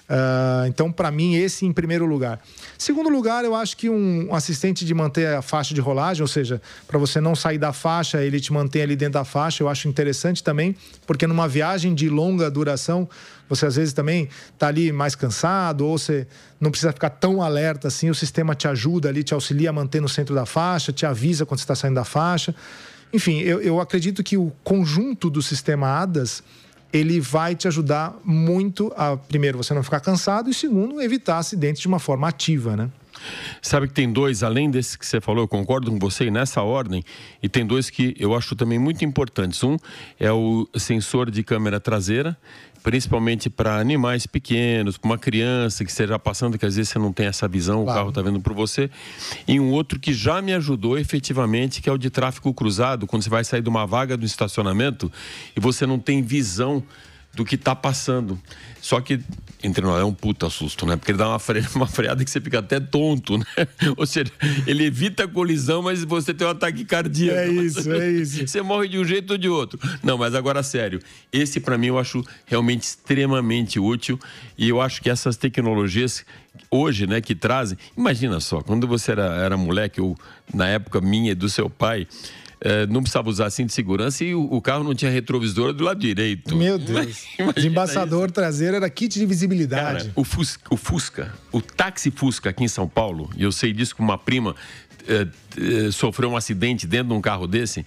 Uh, então, para mim, esse em primeiro lugar. Segundo lugar, eu acho que um assistente de manter a faixa de rolagem, ou seja, para você não sair da faixa, ele te mantém ali dentro da faixa, eu acho interessante também, porque numa viagem de longa duração, você às vezes também está ali mais cansado, ou você não precisa ficar tão alerta assim, o sistema te ajuda ali, te auxilia a manter no centro da faixa, te avisa quando você está saindo da faixa. Enfim, eu, eu acredito que o conjunto do sistema ADAS, ele vai te ajudar muito a, primeiro, você não ficar cansado e, segundo, evitar acidentes de uma forma ativa, né? Sabe que tem dois, além desse que você falou, eu concordo com você e nessa ordem, e tem dois que eu acho também muito importantes. Um é o sensor de câmera traseira, principalmente para animais pequenos, para uma criança que esteja passando, que às vezes você não tem essa visão, claro. O carro está vendo por você. E um outro que já me ajudou efetivamente, que é o de tráfego cruzado, quando você vai sair de uma vaga do estacionamento e você não tem visão do que está passando. Só que, entre nós, é um puta susto, né? Porque ele dá uma, fre... uma freada que você fica até tonto, né? Ou seja, ele evita a colisão, mas você tem um ataque cardíaco. É isso, é isso. Você morre de um jeito ou de outro. Não, mas agora, sério, esse para mim eu acho realmente extremamente útil e eu acho que essas tecnologias hoje, né, que trazem... Imagina só, quando você era, era moleque, ou na época minha e do seu pai... É, não precisava usar cinto de segurança e o, o carro não tinha retrovisor do lado direito. Meu Deus. O embaçador traseiro era kit de visibilidade. Cara, o Fusca, o Fusca, o táxi Fusca aqui em São Paulo, e eu sei disso que uma prima é, é, sofreu um acidente dentro de um carro desse,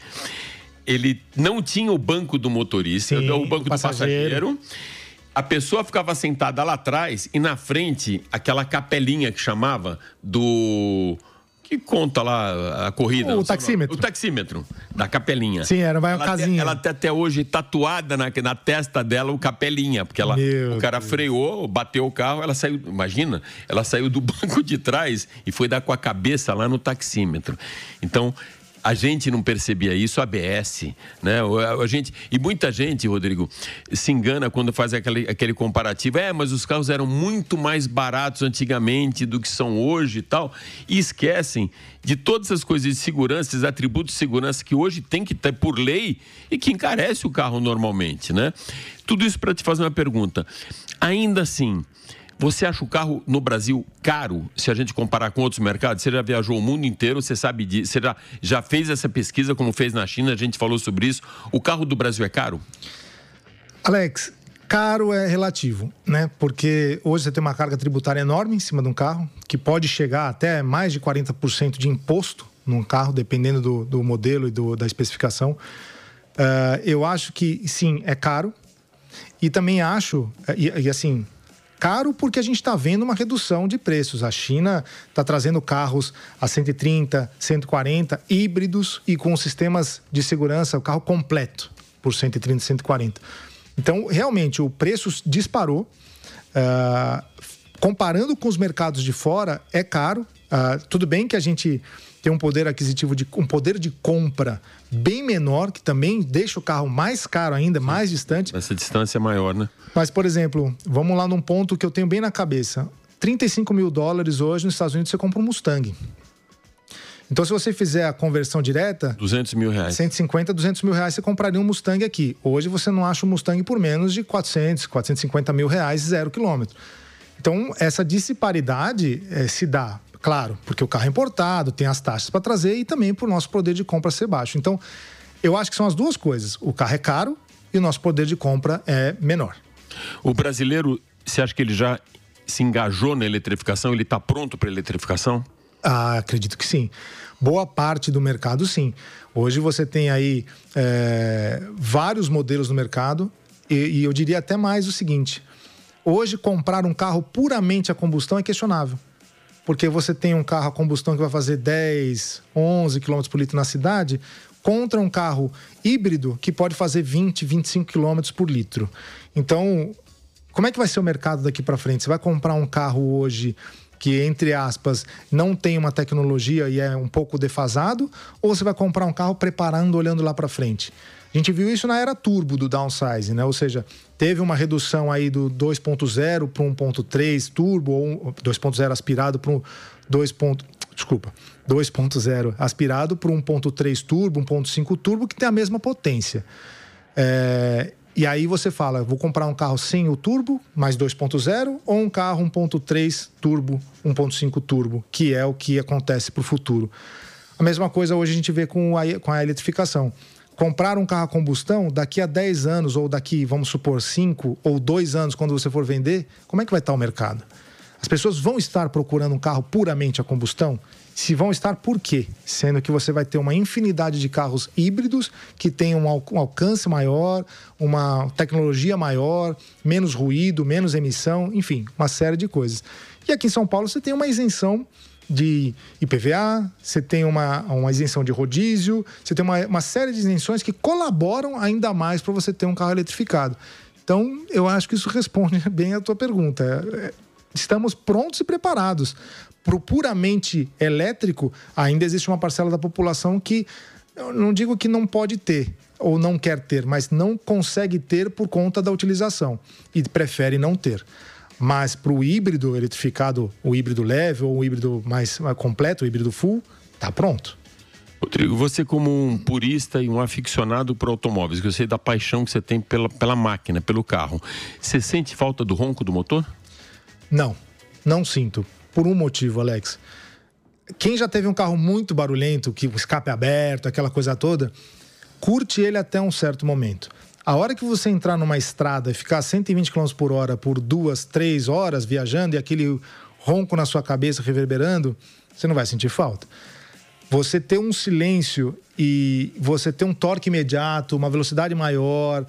ele não tinha o banco do motorista, Sim, o banco do passageiro. passageiro. A pessoa ficava sentada lá atrás e na frente, aquela capelinha que chamava do... que conta lá a corrida. O taxímetro. O taxímetro, da capelinha. Sim, era uma ela casinha. Te, ela tem até hoje tatuada na, na testa dela o capelinha, porque ela, o cara Deus. freou, bateu o carro, ela saiu, imagina, ela saiu do banco de trás e foi dar com a cabeça lá no taxímetro. Então... a gente não percebia isso, A B S, né? A gente, e muita gente, Rodrigo, se engana quando faz aquele, aquele comparativo. É, mas os carros eram muito mais baratos antigamente do que são hoje e tal. E esquecem de todas as coisas de segurança, esses atributos de segurança que hoje tem que ter por lei e que encarece o carro normalmente, né? Tudo isso para te fazer uma pergunta. Ainda assim, Você acha o carro no Brasil caro, se a gente comparar com outros mercados? Você já viajou o mundo inteiro, você sabe disso, você já, já fez essa pesquisa como fez na China, a gente falou sobre isso. O carro do Brasil é caro? Alex, caro é relativo, né? Porque hoje você tem uma carga tributária enorme em cima de um carro, que pode chegar até mais de quarenta por cento de imposto num carro, dependendo do, do modelo e do, da especificação. Uh, eu acho que, sim, é caro. E também acho, e, e assim... Caro porque a gente está vendo uma redução de preços. A China está trazendo carros a cento e trinta, cento e quarenta, híbridos e com sistemas de segurança, o carro completo por cento e trinta, cento e quarenta. Então, realmente, o preço disparou. Uh, comparando com os mercados de fora, é caro. Uh, tudo bem que a gente tem um poder aquisitivo, de, um poder de compra bem menor, que também deixa o carro mais caro ainda, Sim. mais distante. Essa distância é maior, né? Mas, por exemplo, vamos lá num ponto que eu tenho bem na cabeça. trinta e cinco mil dólares hoje nos Estados Unidos você compra um Mustang. Então, se você fizer a conversão direta... duzentos mil reais. cento e cinquenta, duzentos mil reais você compraria um Mustang aqui. Hoje você não acha um Mustang por menos de quatrocentos, quatrocentos e cinquenta mil reais, zero quilômetro. Então, essa disparidade é, se dá, claro, porque o carro é importado, tem as taxas para trazer e também por nosso poder de compra ser baixo. Então, eu acho que são as duas coisas. O carro é caro e o nosso poder de compra é menor. O brasileiro, você acha que ele já se engajou na eletrificação? Ele está pronto para a eletrificação? Ah, acredito que sim. Boa parte do mercado, sim. Hoje você tem aí é, vários modelos no mercado e, e eu diria até mais o seguinte. Hoje, comprar um carro puramente a combustão é questionável. Porque você tem um carro a combustão que vai fazer dez, onze quilômetros por litro na cidade, contra um carro híbrido que pode fazer vinte, vinte e cinco quilômetros por litro. Então, como é que vai ser o mercado daqui para frente? Você vai comprar um carro hoje que, entre aspas, não tem uma tecnologia e é um pouco defasado, ou você vai comprar um carro preparando, olhando lá para frente? A gente viu isso na era turbo do downsizing, né? Ou seja, teve uma redução aí do dois ponto zero para um ponto três turbo, ou dois ponto zero aspirado para um dois. Desculpa, dois ponto zero aspirado para um ponto três turbo, um ponto cinco turbo, que tem a mesma potência. É, e aí você fala, vou comprar um carro sem o turbo, mais dois ponto zero, ou um carro um ponto três turbo, um ponto cinco turbo, que é o que acontece para o futuro. A mesma coisa hoje a gente vê com a, com a eletrificação. Comprar um carro a combustão, daqui a dez anos, ou daqui, vamos supor, cinco ou dois anos, quando você for vender, como é que vai estar o mercado? As pessoas vão estar procurando um carro puramente a combustão? Se vão estar, por quê? Sendo que você vai ter uma infinidade de carros híbridos que têm um, al- um alcance maior, uma tecnologia maior, menos ruído, menos emissão, enfim, uma série de coisas. E aqui em São Paulo você tem uma isenção de I P V A, você tem uma, uma isenção de rodízio, você tem uma, uma série de isenções que colaboram ainda mais para você ter um carro eletrificado. Então, eu acho que isso responde bem a tua pergunta. É, estamos prontos e preparados. Para o puramente elétrico, ainda existe uma parcela da população que, eu não digo que não pode ter ou não quer ter, mas não consegue ter por conta da utilização e prefere não ter. Mas para o híbrido eletrificado, o híbrido leve ou o híbrido mais completo, o híbrido full, está pronto. Rodrigo, você como um purista e um aficionado por automóveis, que eu sei da paixão que você tem pela, pela máquina, pelo carro, você sente falta do ronco do motor? Não, não sinto. Por um motivo, Alex. Quem já teve um carro muito barulhento, que o escape é aberto, aquela coisa toda, curte ele até um certo momento. A hora que você entrar numa estrada e ficar a cento e vinte quilômetros por hora por duas, três horas viajando e aquele ronco na sua cabeça reverberando, você não vai sentir falta. Você ter um silêncio e você ter um torque imediato, uma velocidade maior,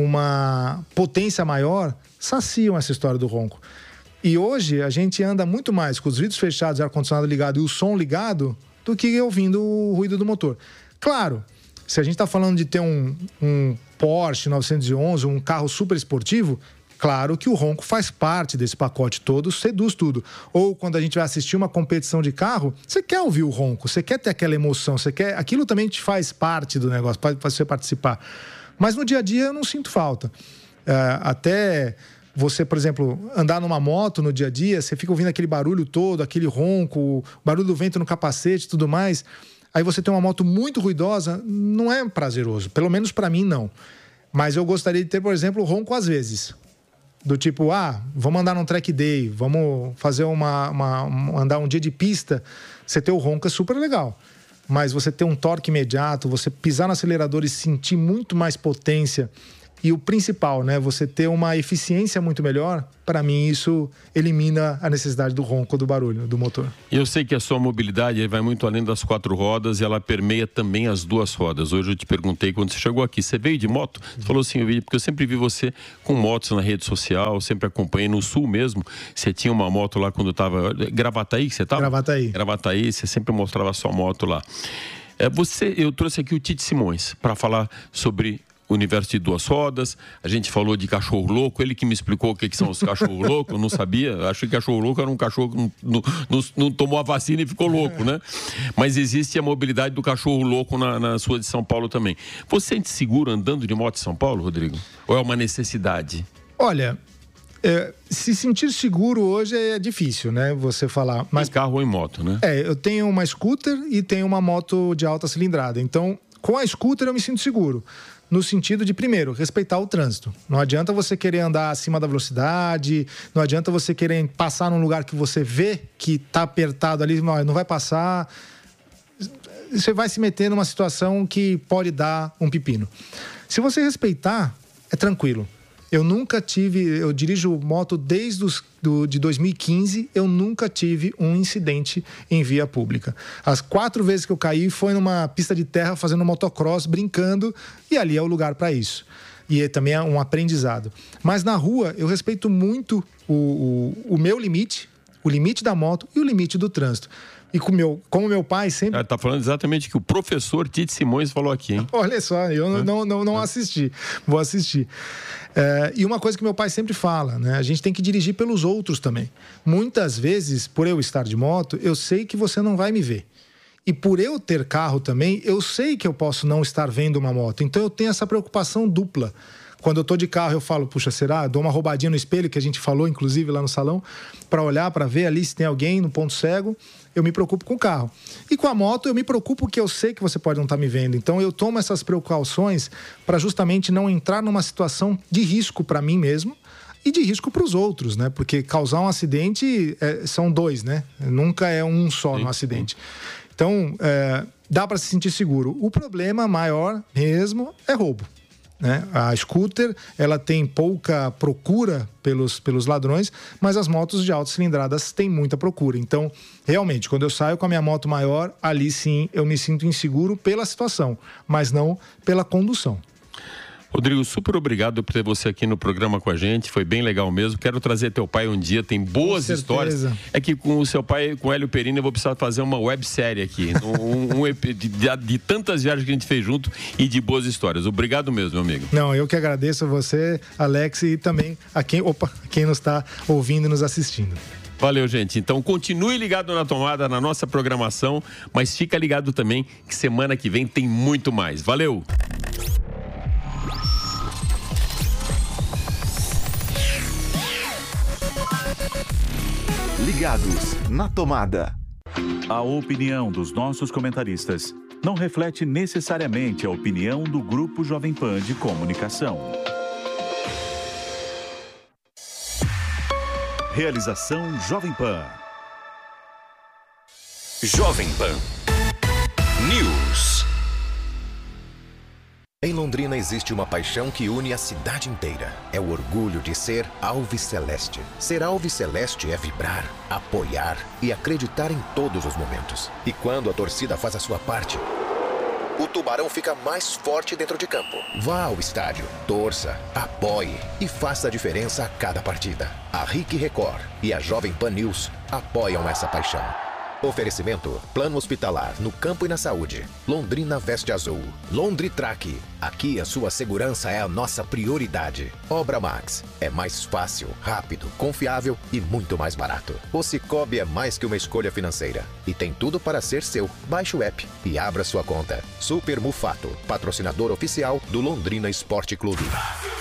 uma potência maior, saciam essa história do ronco. E hoje a gente anda muito mais com os vidros fechados, ar-condicionado ligado e o som ligado do que ouvindo o ruído do motor. Claro, se a gente está falando de ter um, um Porsche novecentos e onze, um carro super esportivo, claro que o ronco faz parte desse pacote todo, seduz tudo. Ou quando a gente vai assistir uma competição de carro, você quer ouvir o ronco, você quer ter aquela emoção, você quer... aquilo também te faz parte do negócio, para você participar. Mas no dia a dia eu não sinto falta. É, até... Você, por exemplo, andar numa moto no dia a dia, você fica ouvindo aquele barulho todo, aquele ronco, o barulho do vento no capacete e tudo mais. Aí você tem uma moto muito ruidosa, não é prazeroso. Pelo menos para mim, não. Mas eu gostaria de ter, por exemplo, ronco às vezes. do tipo, ah, vamos andar num track day, vamos fazer uma, uma, uma andar um dia de pista, você ter o ronco é super legal. Mas você ter um torque imediato, você pisar no acelerador e sentir muito mais potência, e o principal, né, você ter uma eficiência muito melhor, para mim isso elimina a necessidade do ronco, do barulho, do motor. Eu sei que a sua mobilidade vai muito além das quatro rodas e ela permeia também as duas rodas. Hoje eu te perguntei, quando você chegou aqui, você veio de moto? Você falou assim, eu vi, porque eu sempre vi você com motos na rede social, sempre acompanhei no Sul mesmo. Você tinha uma moto lá quando estava... Gravataí que você estava? Gravataí. Gravataí, você sempre mostrava a sua moto lá. É, você, eu trouxe aqui o Tite Simões para falar sobre o universo de duas rodas. A gente falou de cachorro louco, ele que me explicou o que, que são os cachorros loucos, eu não sabia, achei que cachorro louco era um cachorro que não, não, não, não tomou a vacina e ficou louco, né? Mas existe a mobilidade do cachorro louco na, na sua de São Paulo também. Você sente seguro andando de moto em São Paulo, Rodrigo? Ou é uma necessidade? Olha, é, se sentir seguro hoje é difícil, né? Você falar. Mas em carro ou em moto, né? É, eu tenho uma scooter e tenho uma moto de alta cilindrada. Então, com a scooter eu me sinto seguro. No sentido de, primeiro, respeitar o trânsito. Não adianta você querer andar acima da velocidade, não adianta você querer passar num lugar que você vê que tá apertado ali, não, não vai passar. Você vai se meter numa situação que pode dar um pepino. Se você respeitar, é tranquilo. Eu nunca tive, eu dirijo moto desde os, do, de dois mil e quinze, eu nunca tive um incidente em via pública. As quatro vezes que eu caí foi numa pista de terra fazendo motocross, brincando, e ali é o lugar para isso. E é, também é um aprendizado. Mas na rua eu respeito muito o, o, o meu limite, o limite da moto e o limite do trânsito. E com meu, como meu pai sempre... Está falando exatamente o que o professor Tite Simões falou aqui, hein? Olha só, eu é? não, não, não assisti, vou assistir. É, e uma coisa que meu pai sempre fala, né? A gente tem que dirigir pelos outros também. Muitas vezes, por eu estar de moto, eu sei que você não vai me ver. E por eu ter carro também, eu sei que eu posso não estar vendo uma moto. Então eu tenho essa preocupação dupla. Quando eu tô de carro, eu falo, puxa, será? Eu dou uma roubadinha no espelho, que a gente falou, inclusive, lá no salão, para olhar, para ver ali se tem alguém no ponto cego. Eu me preocupo com o carro. E com a moto, eu me preocupo que eu sei que você pode não estar me vendo. Então, eu tomo essas precauções para justamente não entrar numa situação de risco para mim mesmo e de risco para os outros, né? Porque causar um acidente é, são dois, né? Nunca é um só no acidente. Então, é, dá para se sentir seguro. O problema maior mesmo é roubo. Né? A scooter, ela tem pouca procura pelos, pelos ladrões, mas as motos de altas cilindradas têm muita procura. Então, realmente, quando eu saio com a minha moto maior, ali sim eu me sinto inseguro pela situação, mas não pela condução. Rodrigo, super obrigado por ter você aqui no programa com a gente, foi bem legal mesmo. Quero trazer teu pai um dia, tem boas histórias. É que com o seu pai, com o Hélio Perini, eu vou precisar fazer uma websérie aqui, um, um, de, de, de tantas viagens que a gente fez junto e de boas histórias. Obrigado mesmo, meu amigo. Não, eu que agradeço a você, Alex, e também a quem, opa, quem nos está ouvindo e nos assistindo. Valeu, gente. Então, continue ligado na tomada, na nossa programação, mas fica ligado também que semana que vem tem muito mais. Valeu! Ligados na tomada. A opinião dos nossos comentaristas não reflete necessariamente a opinião do Grupo Jovem Pan de Comunicação. Realização Jovem Pan. Jovem Pan News. Em Londrina existe uma paixão que une a cidade inteira. É o orgulho de ser alviceleste. Ser alviceleste é vibrar, apoiar e acreditar em todos os momentos. E quando a torcida faz a sua parte, o Tubarão fica mais forte dentro de campo. Vá ao estádio, torça, apoie e faça a diferença a cada partida. A R I C Record e a Jovem Pan News apoiam essa paixão. Oferecimento: Plano Hospitalar no campo e na saúde. Londrina Veste Azul. Londritrack. Aqui a sua segurança é a nossa prioridade. Obra Max. É mais fácil, rápido, confiável e muito mais barato. O Cicobi é mais que uma escolha financeira e tem tudo para ser seu. Baixe o app e abra sua conta. Super Mufato, patrocinador oficial do Londrina Esporte Clube.